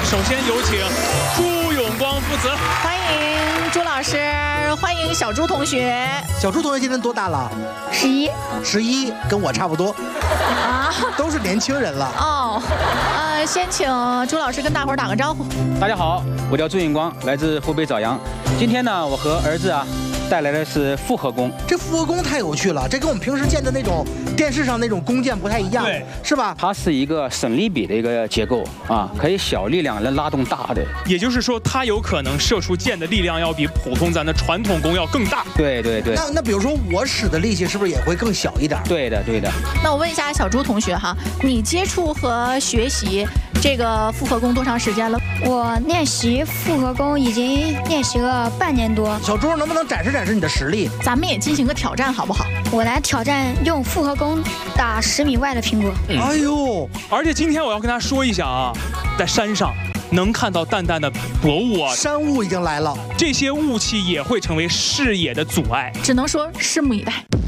首先有请朱永光父子， 欢迎朱老师，欢迎小朱同学。 小朱同学今年多大了 11， 跟我差不多啊， 都是年轻人了。 哦，先请朱老师跟大伙儿打个招呼。 大家好，我叫朱永光，来自湖北枣阳。今天呢，我和儿子带来的是复合弓。 这复合弓太有趣了，这跟我们平时见的那种电视上那种弓箭不太一样， 对， 是吧？ 它是一个省力比的一个结构可以小力量来拉动大的。 也就是说，它有可能射出箭的力量要比普通咱的传统弓要更大。 对对对。 那比如说我使的力气是不是也会更小一点？ 对的对的。 那我问一下小朱同学哈，你接触和学习这个复合弓多长时间了？ 我练习复合弓已经练习了半年多。 小朱能不能展示展示你的实力？ 咱们也进行个挑战好不好？ 我来挑战用复合弓打10米外的苹果。 哎呦！ 而且今天我要跟他说一下在山上能看到淡淡的薄雾山雾已经来了， 这些雾气也会成为视野的阻碍， 只能说拭目以待。